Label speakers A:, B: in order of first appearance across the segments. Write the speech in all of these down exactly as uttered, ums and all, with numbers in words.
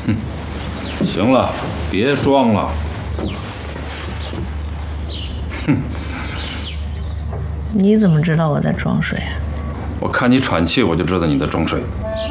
A: 哼，行了，别装了。哼，
B: 你怎么知道我在装睡啊？
A: 我看你喘气，我就知道你在装睡。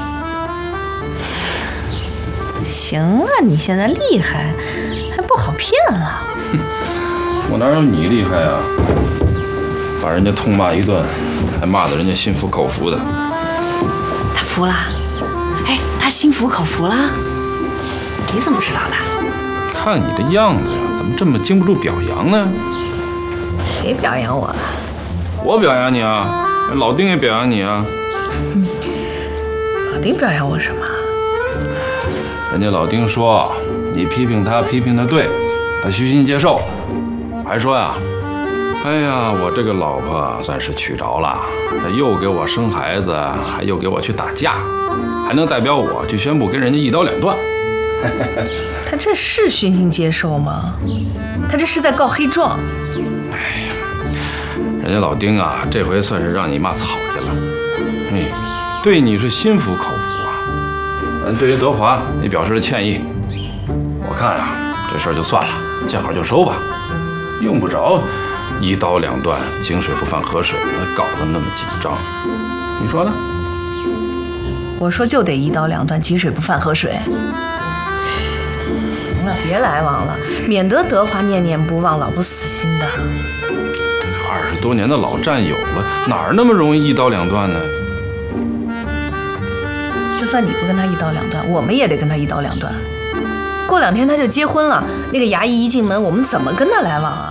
B: 行啊，你现在厉害，还不好骗了。
A: 哼，我哪有你厉害啊？把人家痛骂一顿，还骂得人家心服口服的。
B: 他服了？哎，他心服口服了？你怎么知道的？
A: 看你这样子呀，怎么这么经不住表扬呢？
B: 谁表扬我了？
A: 我表扬你啊，老丁也表扬你啊。
B: 嗯，老丁表扬我什么？
A: 人家老丁说你批评他批评的对，他虚心接受，还说呀，哎呀，我这个老婆算是娶着了，他又给我生孩子，还又给我去打架，还能代表我去宣布跟人家一刀两断。
B: 他这是虚心接受吗？他这是在告黑状。
A: 哎呀，人家老丁啊，这回算是让你骂草去了。哎，对你是心服口服。嗯，对于德华，你表示了歉意。我看啊，这事儿就算了，见好就收吧，用不着一刀两断，井水不犯河水，搞得那么紧张。你说呢？
B: 我说就得一刀两断，井水不犯河水。行了，别来往了，免得德华念念不忘，老不死心的。
A: 二十多年的老战友了，哪儿那么容易一刀两断呢？
B: 就算你不跟他一刀两断，我们也得跟他一刀两断。过两天他就结婚了，那个衙役一进门，我们怎么跟他来往啊？